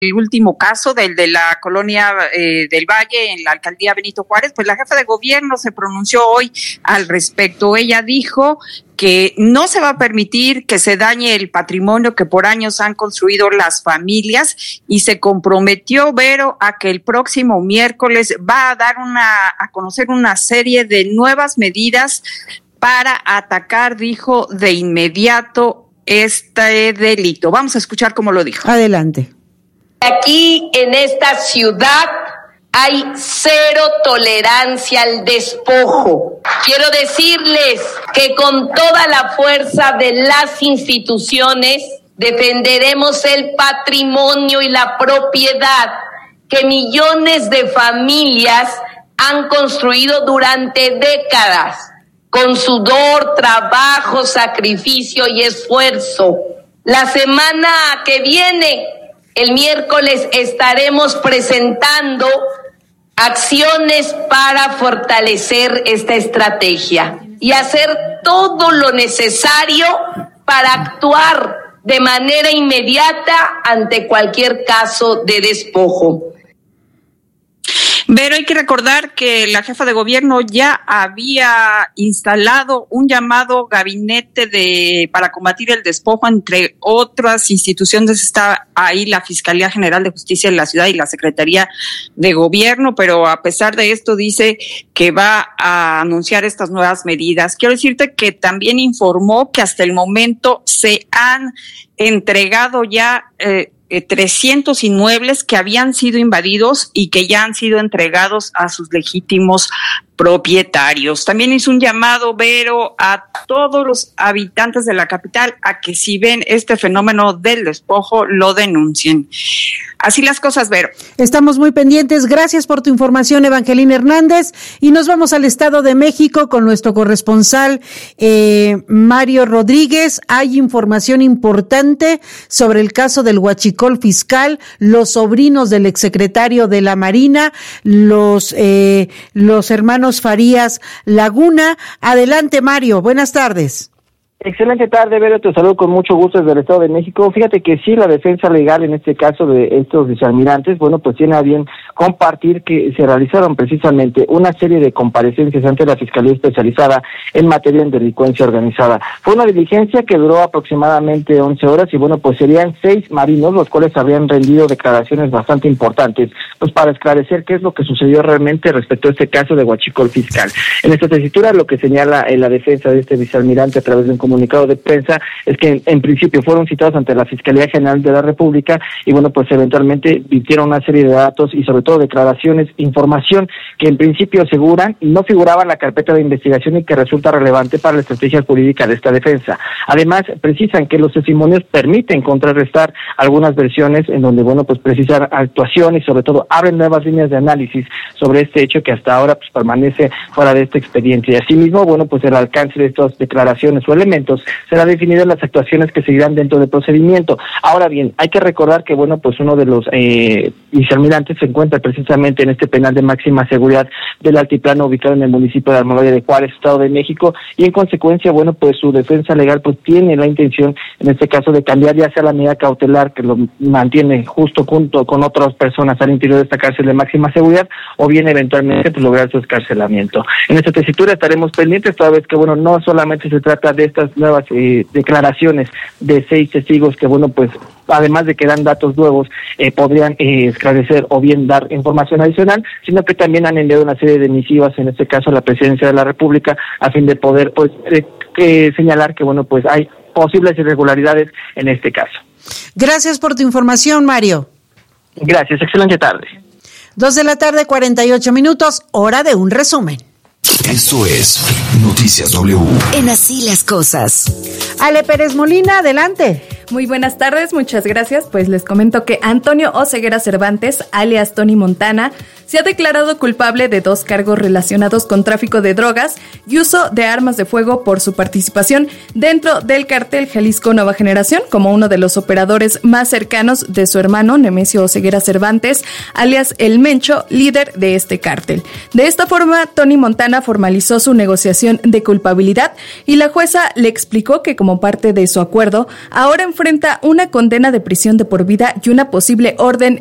el último caso del de la colonia del Valle en la alcaldía Benito Juárez, pues la jefa de gobierno se pronunció hoy al respecto. Ella dijo que no se va a permitir que se dañe el patrimonio que por años han construido las familias y se comprometió, Vero, a que el próximo miércoles va a dar a conocer una serie de nuevas medidas para atacar, dijo, de inmediato este delito. Vamos a escuchar cómo lo dijo. Adelante. Aquí en esta ciudad hay cero tolerancia al despojo. Quiero decirles que con toda la fuerza de las instituciones defenderemos el patrimonio y la propiedad que millones de familias han construido durante décadas, con sudor, trabajo, sacrificio y esfuerzo. La semana que viene, el miércoles, estaremos presentando acciones para fortalecer esta estrategia y hacer todo lo necesario para actuar de manera inmediata ante cualquier caso de despojo. Pero hay que recordar que la jefa de gobierno ya había instalado un llamado gabinete para combatir el despojo, entre otras instituciones. Está ahí la Fiscalía General de Justicia de la Ciudad y la Secretaría de Gobierno, pero a pesar de esto dice que va a anunciar estas nuevas medidas. Quiero decirte que también informó que hasta el momento se han entregado ya 300 inmuebles que habían sido invadidos y que ya han sido entregados a sus legítimos propietarios. También hizo un llamado, Vero, a todos los habitantes de la capital a que si ven este fenómeno del despojo, lo denuncien. Así las cosas, Vero. Estamos muy pendientes. Gracias por tu información, Evangelina Hernández. Y nos vamos al Estado de México con nuestro corresponsal, Mario Rodríguez. Hay información importante sobre el caso del huachicol fiscal, los sobrinos del exsecretario de la Marina, los hermanos Farías Laguna. Adelante, Mario. Buenas tardes. Excelente tarde, Vero, te saludo con mucho gusto desde el Estado de México. Fíjate que sí, la defensa legal en este caso de estos vicealmirantes, bueno, pues tiene a bien compartir que se realizaron precisamente una serie de comparecencias ante la Fiscalía Especializada en materia de delincuencia organizada. Fue una diligencia que duró aproximadamente 11 horas y bueno, pues serían 6 marinos los cuales habrían rendido declaraciones bastante importantes, pues para esclarecer qué es lo que sucedió realmente respecto a este caso de huachicol fiscal. En esta tesitura lo que señala la defensa de este vicealmirante a través de un comunicado de prensa es que en principio fueron citados ante la Fiscalía General de la República y bueno, pues eventualmente virtieron una serie de datos y sobre todo declaraciones, información que en principio aseguran no figuraba en la carpeta de investigación y que resulta relevante para la estrategia jurídica de esta defensa. Además, precisan que los testimonios permiten contrarrestar algunas versiones en donde, bueno, pues precisan actuaciones y sobre todo abren nuevas líneas de análisis sobre este hecho que hasta ahora pues permanece fuera de este expediente. Y asimismo, bueno, pues el alcance de estas declaraciones o elementos será definido en las actuaciones que seguirán dentro del procedimiento. Ahora bien, hay que recordar que, bueno, pues uno de los vicealmirantes se encuentra precisamente en este penal de máxima seguridad del Altiplano ubicado en el municipio de Almoloya de Juárez, Estado de México, y en consecuencia, bueno, pues su defensa legal pues tiene la intención, en este caso, de cambiar ya sea la medida cautelar que lo mantiene justo junto con otras personas al interior de esta cárcel de máxima seguridad, o bien eventualmente pues lograr su escarcelamiento. En esta tesitura estaremos pendientes, toda vez que, bueno, no solamente se trata de estas nuevas declaraciones de 6 testigos que, bueno, pues además de que dan datos nuevos, podrían esclarecer o bien dar información adicional, sino que también han enviado una serie de misivas, en este caso a la Presidencia de la República, a fin de poder pues señalar que, bueno, pues hay posibles irregularidades en este caso. Gracias por tu información, Mario. Gracias, excelente tarde. 2:48 p.m, hora de un resumen. Esto es Noticias W. En Así las Cosas. Ale Pérez Molina, adelante. Muy buenas tardes, muchas gracias. Pues les comento que Antonio Oseguera Cervantes, alias Tony Montana, se ha declarado culpable de 2 cargos relacionados con tráfico de drogas y uso de armas de fuego por su participación dentro del cártel Jalisco Nueva Generación, como uno de los operadores más cercanos de su hermano Nemesio Oseguera Cervantes, alias El Mencho, líder de este cártel. De esta forma, Tony Montana formalizó su negociación de culpabilidad y la jueza le explicó que como parte de su acuerdo, ahora enfrenta enfrenta una condena de prisión de por vida y una posible orden